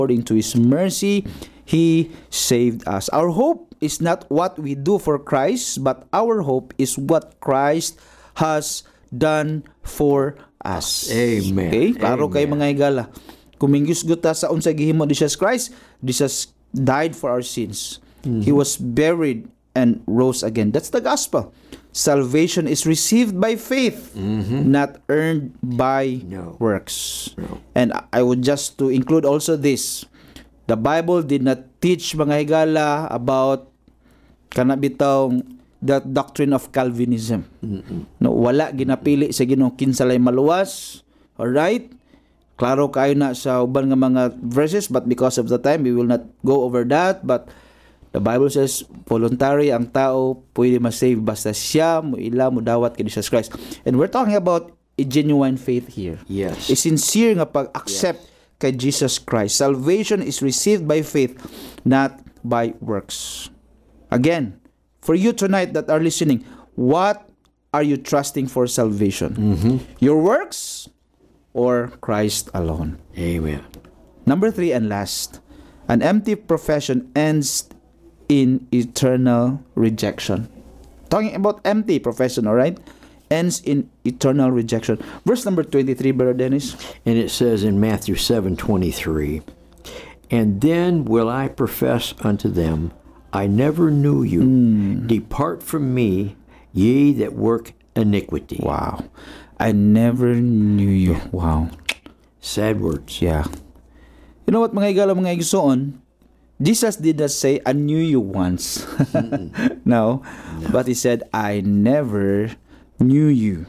according to His mercy, He saved us. Our hope is not what we do for Christ, but our hope is what Christ has done for us. Amen. Okay? Klaro kay Amen. mga higala. Kumingyus guta sa unsay gihimo ni Jesus Christ, Jesus died for our sins. He was buried and rose again. That's the gospel. Salvation is received by faith, not earned by No. works. No. And I would just to include also this. The Bible did not teach mga higala about kanabitong the doctrine of Calvinism. No, wala ginapili sa Ginoo kinsalay maluwas. All right? Klaro kayo na sa uban nga mga verses, but because of the time we will not go over that. But the Bible says voluntary ang tao pwede ma-save basta siya mo ila mo dawat kay Jesus Christ. And we're talking about a genuine faith here. Yes. A sincere nga pag-accept kay Jesus Christ. Salvation is received by faith, not by works. Again, for you tonight that are listening, what are you trusting for salvation? Your works or Christ alone? Amen. Number 3 and last, an empty profession ends in eternal rejection. Talking about empty profession, all right? Ends in eternal rejection. Verse number 23, Brother Dennis. And it says in Matthew 7:23, and then will I profess unto them, I never knew you. Depart from me, ye that work iniquity. Wow. I never knew you. Wow. Sad words. Yeah. You know what, mga higala, mga igsoon? Jesus did not say, I knew you once. No. But He said, I never knew you.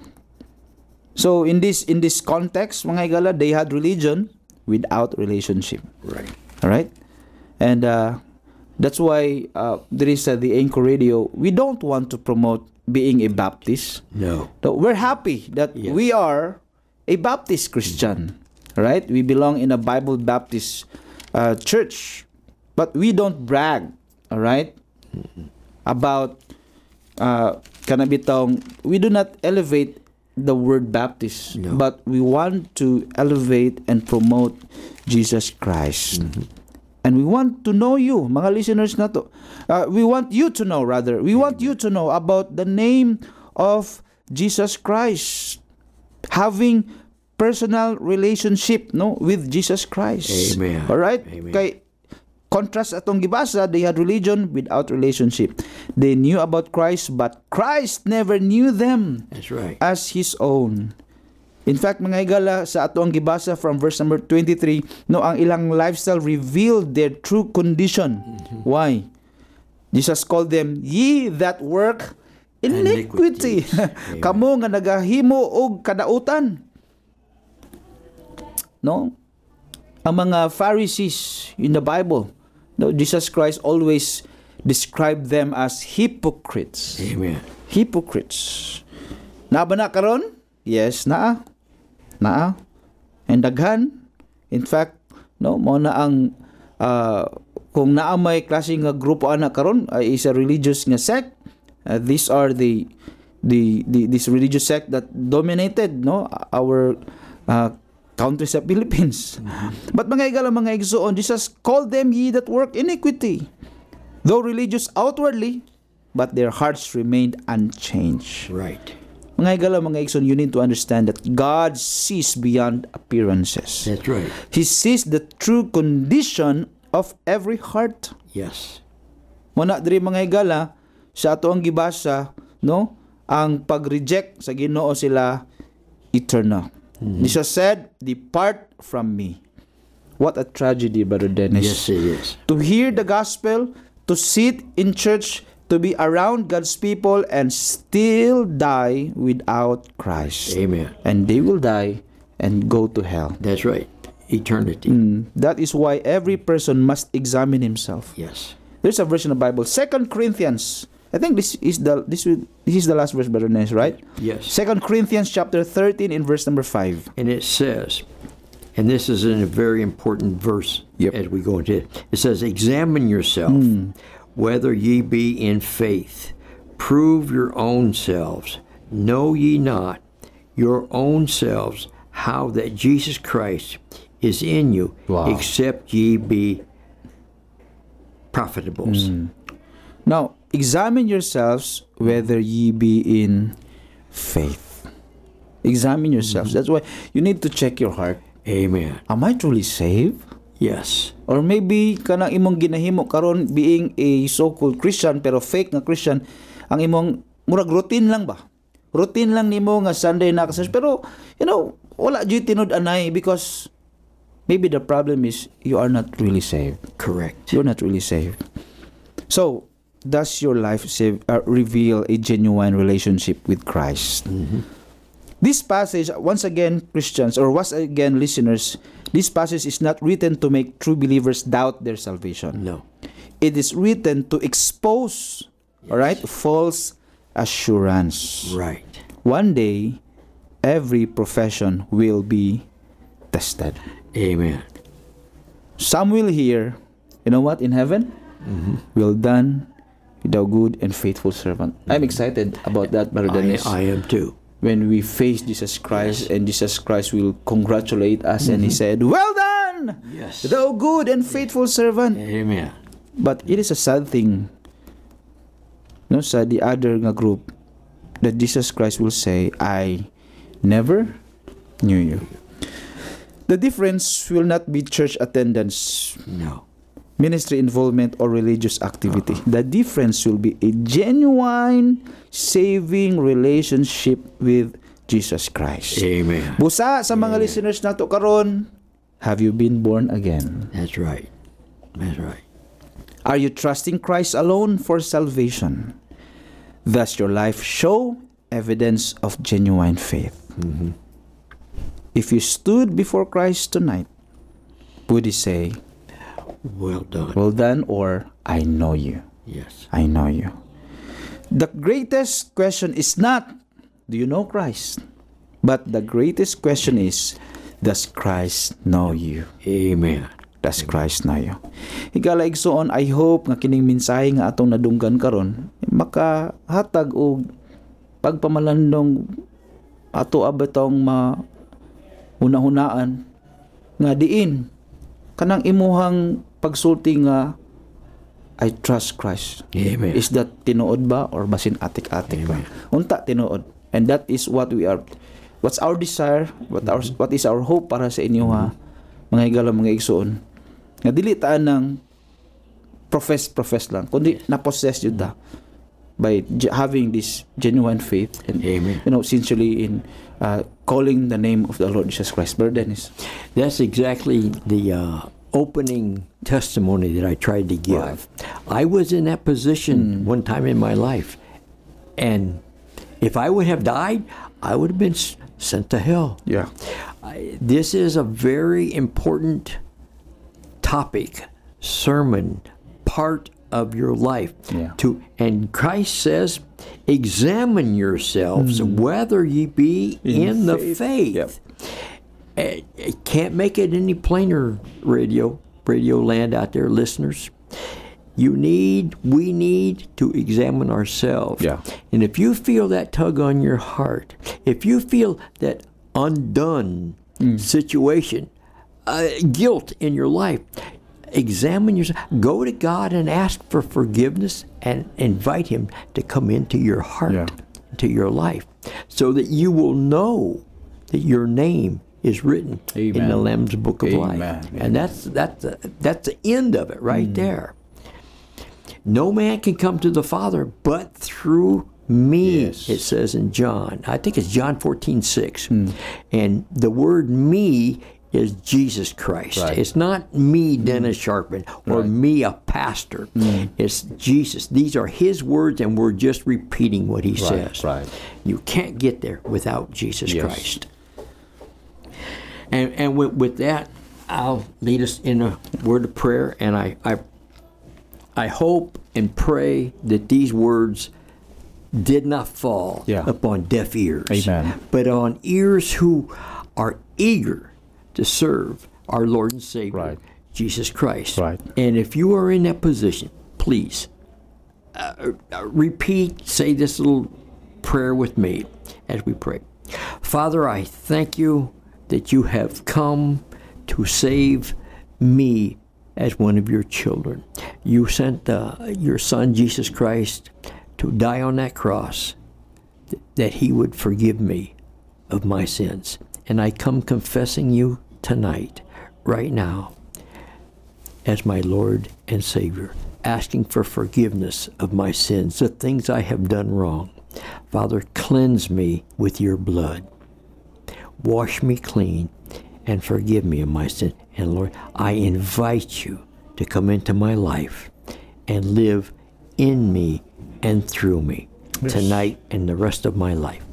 So in this context, mga higala, they had religion without relationship. Right. All right? And that's why there is the Anchor Radio. We don't want to promote being a Baptist. No. So we're happy that Yes. we are a Baptist Christian. Right? We belong in a Bible Baptist church. But we don't brag. All right? About kanabitong, we do not elevate the word Baptist, No. but we want to elevate and promote Jesus Christ. And we want to know you, mga listeners na to. We want you to know, rather. We want you to know about the name of Jesus Christ. Having personal relationship, no, with Jesus Christ. Amen. All right? Amen. Kay contrast atong gibasa, they had religion without relationship. They knew about Christ, but Christ never knew them That's right. as His own. In fact, mga higala, sa ato ang gibasa from verse number 23, no, ang ilang lifestyle revealed their true condition. Why? Jesus called them, ye that work iniquity. Iniquities. Kamo nga nagahimo og kadautan. No? Ang mga Pharisees in the Bible, no, Jesus Christ always described them as hypocrites. Amen. Hypocrites. Na ba na karon? Yes, naa. Naa. And daghan. In fact, no, mo na ang kung naa may klase nga grupo ana karon is a religious nga sect. These are the this religious sect that dominated, no, our country sa Philippines. But mga higala, mga igsoon, Jesus called them ye that work iniquity. Though religious outwardly, but their hearts remained unchanged. Right. Mga higala, mga igsoon, you need to understand that God sees beyond appearances. That's right. He sees the true condition of every heart. Yes. Muna diri mga higala, sa ato ang gibasa, no, ang pag-reject sa Ginoo sila eternal. Jesus said, depart from me. What a tragedy, Brother Dennis. Yes, it is. To hear the gospel, to sit in church, to be around God's people, and still die without Christ. Amen. And they will die and go to hell. That's right. Eternity. That is why every person must examine himself. Yes. There's a verse in the Bible, 2 Corinthians. I think this is the last verse, Brother Dennis, right? Yes. 2 Corinthians chapter 13 in verse number 5. And it says, and this is in a very important verse as we go into it. It says, examine yourself whether ye be in faith. Prove your own selves. Know ye not your own selves how that Jesus Christ is in you, Wow. except ye be profitables. Now, examine yourselves whether ye be in faith. Examine yourselves. That's why you need to check your heart. Amen. Am I truly saved? Yes. Or maybe kanang imong ginahimo karon being a so-called Christian pero fake nga Christian, ang imong murag routine lang ba? Routine lang nimo nga Sunday na ka pero wala jud tinud anay because maybe the problem is you are not really saved. Correct. You're not really saved. So, does your life reveal a genuine relationship with Christ? This passage, once again, Christians, or once again, listeners, this passage is not written to make true believers doubt their salvation. No. It is written to expose, all right, false assurance. Right. One day, every profession will be tested. Amen. Some will hear, you know what, in heaven? Well done, thou good and faithful servant. I'm excited about that, Brother Dennis. I am too. When we face Jesus Christ, and Jesus Christ will congratulate us, and He said, well done, Yes. thou good and faithful servant. Amen. But it is a sad thing, no, sa the other nga group, that Jesus Christ will say, I never knew you. The difference will not be church attendance, No. ministry involvement, or religious activity. The difference will be a genuine saving relationship with Jesus Christ. Amen. Busa sa mga listeners nato karon, have you been born again? That's right. That's right. Are you trusting Christ alone for salvation? Does your life show evidence of genuine faith? If you stood before Christ tonight, would He say, Well done. well done, or I know you? Yes. I know you. The greatest question is not, do you know Christ? But the greatest question is, does Christ know you? Amen. Does Christ know you? Higala igsoon, I hope nga kining mensahe nga atong nadunggan karon makahatag og pagpamalandong ato abetong hunahunaan nga diin kanang imuhang pagsulti nga I trust Christ. Amen. Is that tinuod ba or basin atik-atik ba? Unta tinuod. And that is what we are. What's our desire? What is our hope para sa inyo ha? Mga higala, mga igsoon. Nga dili taan ng profess lang. Kundi na-possess yun ta by having this genuine faith and Amen. Sincerely in calling the name of the Lord Jesus Christ. Brother Dennis. That's exactly the opening testimony that I tried to give. Right. I was in that position one time in my life, and if I would have died, I would have been sent to hell. Yeah. This is a very important topic, sermon, part of your life. Yeah. And Christ says, examine yourselves whether ye be in the faith. Yep. It can't make it any plainer, radio land out there, listeners. We need to examine ourselves. Yeah. And if you feel that tug on your heart, if you feel that undone situation, guilt in your life, examine yourself. Go to God and ask for forgiveness and invite Him to come into your heart, into your life, so that you will know that your name is written in the Lamb's Book of Life. And that's the end of it right there. No man can come to the Father but through me, it says in John. I think it's John 14:6. And the word me is Jesus Christ. Right. It's not me, Dennis Sharpman, or me, a pastor. It's Jesus. These are His words, and we're just repeating what He says. Right. You can't get there without Jesus Christ. And with that, I'll lead us in a word of prayer, and I hope and pray that these words did not fall upon deaf ears, Amen. but on ears who are eager to serve our Lord and Savior, Jesus Christ. Right. And if you are in that position, please say this little prayer with me as we pray. Father, I thank you that you have come to save me as one of your children. You sent your Son, Jesus Christ, to die on that cross that he would forgive me of my sins. And I come confessing you tonight, right now, as my Lord and Savior, asking for forgiveness of my sins, the things I have done wrong. Father, cleanse me with your blood. Wash me clean and forgive me of my sin. And Lord, I invite you to come into my life and live in me and through me tonight and the rest of my life.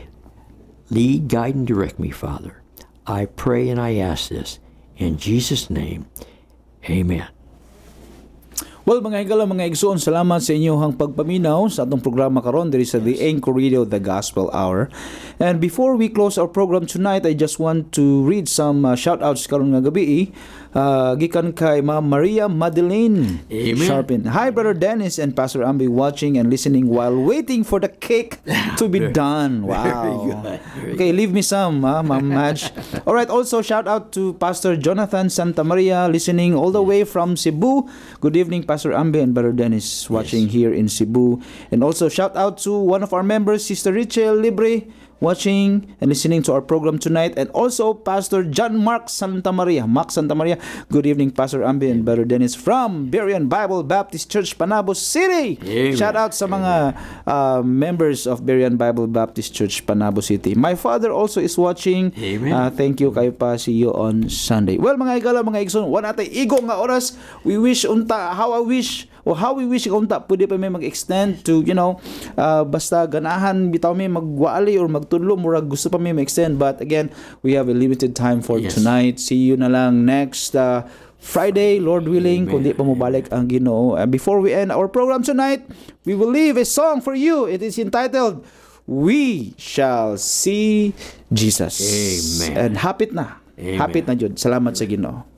Lead, guide, and direct me, Father. I pray and I ask this in Jesus' name. Amen. Well, mga higala, mga igsoon, salamat sa inyong pagpaminaw sa atong programa karon diri sa The Anchor Radio, The Gospel Hour. And before we close our program tonight, I just want to read some shout-outs karon nga gabi. Gikan kay Ma'am Maria Madeleine Sharpin. Hi, Brother Dennis and Pastor Ambi, watching and listening while waiting for the cake to be done. Wow. Okay, leave me some, Ma'am Madge. Alright, also shout out to Pastor Jonathan Santa Maria, listening all the way from Cebu. Good evening, Pastor Ambi and Brother Dennis, watching here in Cebu. And also shout out to one of our members, Sister Richel Libre, watching and listening to our program tonight. And also Pastor John Mark Santa Maria. Good evening, Pastor Ambi and Brother Dennis from Berean Bible Baptist Church, Panabo City. Amen. Shout out sa mga members of Berean Bible Baptist Church, Panabo City. My father also is watching. Thank you kayo pa. See you on Sunday. Well, mga igala, mga igsoon, wala natay igo nga oras. We wish unta, how we wish unta, pwede pa may mag-extend to, basta ganahan, bitaw may magwaali or magtudlo, murag gusto pa may mag-extend. But again, we have a limited time for tonight. See you na lang next Friday, Lord willing, kundi pa mo balik ang Ginoo. And before we end our program tonight, we will leave a song for you. It is entitled, We Shall See Jesus. Amen. And hapit na. Amen. Hapit na jud. Salamat sa Ginoo.